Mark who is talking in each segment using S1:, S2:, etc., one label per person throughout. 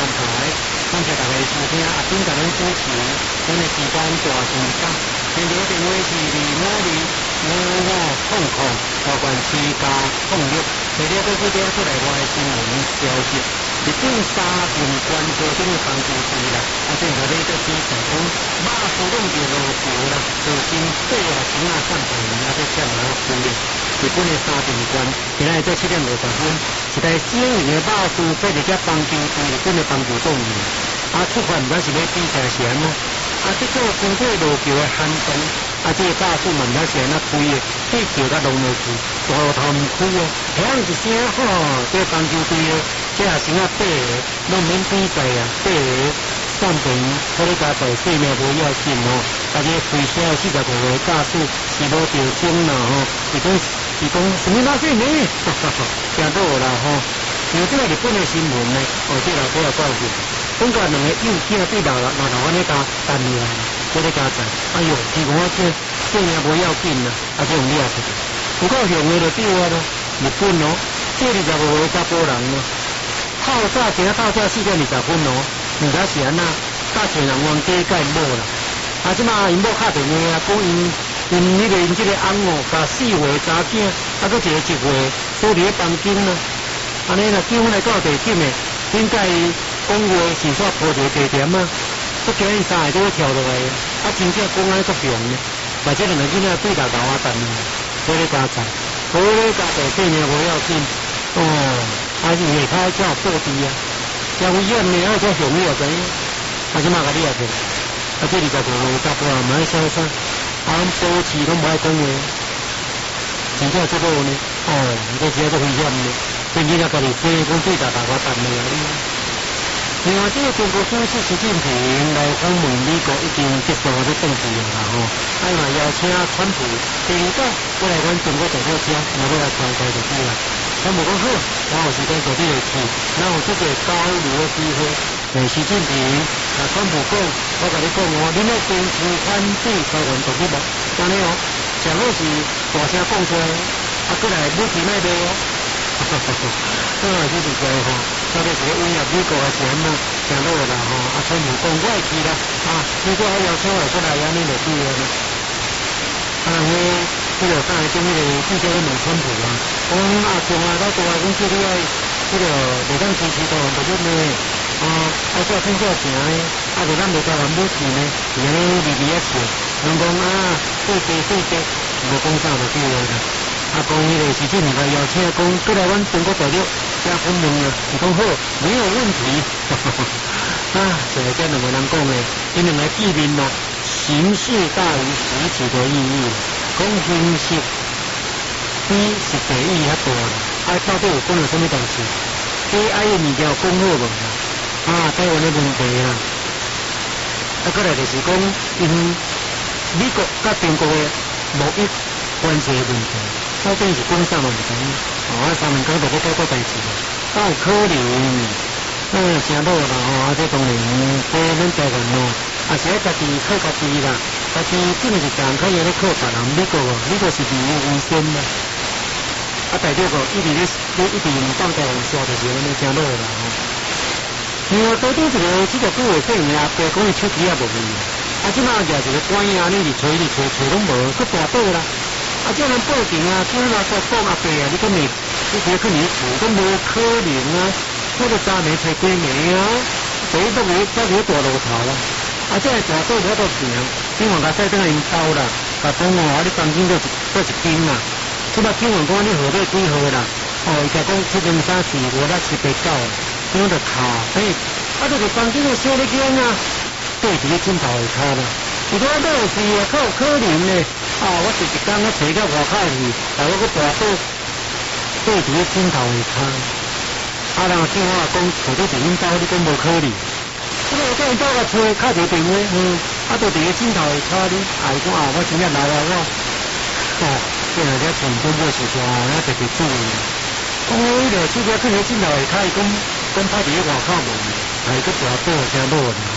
S1: 排，感谢大家收听，阿斌甲咱主持，咱的时间大长短，现在电话是2525500高管7加06，第二个这边出来我的新闻消息。日本沙坪关高顶的房子区啦，正在咧个比赛讲，马夫拢着路桥啦，就经8啊钟啊3分这占了区的。日本的沙坪关，今仔做7点50分，一台小型的马夫载着只棒球队日本的棒球队员，出发毋知是要比赛是安怎，结果经过路桥的撼动，这个马夫毋知是安怎开的，被桥甲弄落去，大头毋开哦，响一声这棒球队的。这也是啊，八个拢免比赛啊，八个上平靠你家做性命无要紧哦。大家最少45个驾驶是无着钟啦吼，是讲什么大事呢？听到啦吼，因为这个日本的新闻呢，这老婆也告诉，中国2个幼囝对老安尼打单了，这个家长，哎呦，结果性命无要紧啦，这种厉害，不高兴的就对啊咯，日本哦，这25个查甫人哦。透早4点20分哦，毋知是安那，甲前人冤家甲因某啦。即马因某敲电话讲因这个翁哦，甲4岁查囝，搁一个1岁锁伫咧房间啦。安尼若结婚来到地点的，应该讲话是煞抱一个地点啊，搁今日3个都会跳落来啊，真正讲安尼足强呢。嘛，这2个囡仔对头头等呢，所以家长，好咧家大性命无要紧哦。是下骹才有报治啊，真危险的，这熊你也知影，即马甲你也知，这25个查甫人买小三，保持拢无爱讲话，真正足好呢，这是足危险的，这囡仔家己生讲对大我等的啊。另外，这个中国总书记习近平来访问美国已经结束了政治啦吼，嘛邀请川普第2届过来阮中国代表车，要来参加就对啦。川普讲好，我有时间做你的去，咱有这个交流的机会。习近平川普讲，我甲你讲哦，恁要坚持反对台湾独立无？安尼哦，上好是大声讲出来，过来武器卖卖哦。这是在吼，到底是威胁美国还是安怎？正好啦吼，川普讲我会去啦，如果还邀请我过来，安尼就对了呢。这个上来跟那个记者问川普啊，讲从啊到大公司你爱这个袂当支持台湾独立呢，这趁少钱呢，就咱袂台湾武器呢，是安尼离啊笑，人讲对地，无讲啥就对了啦。讲迄个习近平来邀请讲过来阮中国大陆加访问啊，伊讲好，没有问题。所以这2个人讲的，因2个见面咯，形式大于实质的意义。讲形式比实际意义较大啦，到底有讲到什么东西？AI 的物件有讲好无啦？台湾的问题啦，过来就是讲因美国甲中国的贸易关系的问题，到底是讲啥物事？3年讲就要解决代志，有可能？真好啦这当然对咱台湾是要家己靠家己啦。家己真是人较会咧靠别人，美国是自由为先啦。大陆一直用放台湾刷就是安尼真好啦吼。另外，多这个几位说明阿伯讲伊手机也无去，即马举一个官员安尼去找拢无，佫大倒啦。叫人报警啊，叫人说讲阿伯啊，你讲你直接去你厝都无可能啊，我都昨暝找几暝啊，所以都无才有大路头啦。这个大倒我都行，警方甲带转来因兜啦，甲讲你房间都一间啦。即摆警方讲你号码几号啦？伊甲讲703456789，怎样就卡？这个房间都小咧间啊，对伫咧枕头下骹啦。伊讲倒是啊，较有可能呢。我第一工我找到外口去，我搁大倒对伫咧枕头下骹。人警方讲找到伫恁兜，你讲无可能。这个我叫因兜甲找，敲一个电话，就伫个枕头下骹哩。伊讲我真正来我，这个这前中国是啥，特别注意。讲迄个手机放喺枕头下骹，伊讲拍伫咧外口门，个大倒真好啦吼。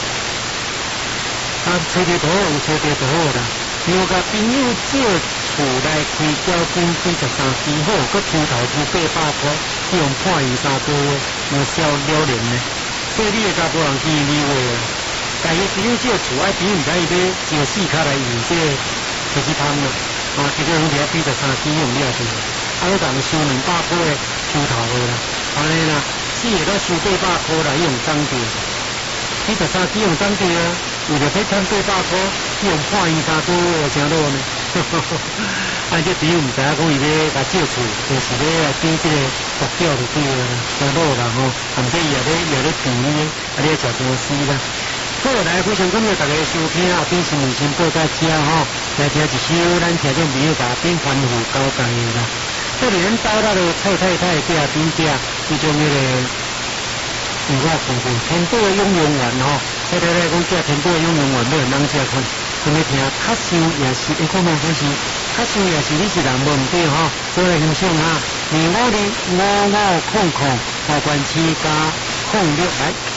S1: 找地图有找地图好啦，因为甲朋友借厝来开交金几13支好，佮出头出800块，用判伊3个月，无消了然呢。 所以你个查甫人见你话，但伊只有这个厝，爱比毋知伊要招四卡来用这个飞机汤了，结果拢伫遐比13支用了对，你共收200块的抽头的啦，安尼啦，4个都收800块啦，用涨掉，比13支用涨掉啊，为着要赚800块，用破伊3个月成多呢。这朋友唔知影讲伊要甲借厝，就是要来顶这个国教就对啦，多老啦吼，含这伊也咧骗你，你要食公司啦。好，来非常感谢大家收听后边新闻先报到这吼，来听一首咱听众朋友甲边欢呼交代的啦。这里咱到那个蔡太太家边家，伊种那个我看过天宝的永永丸吼，蔡太太讲这天宝的永永丸要人食看。你要听，较想也是，你看嘛，就是较想也是你是人无毋对吼，所以来欣赏哈。250550，5关7加06来。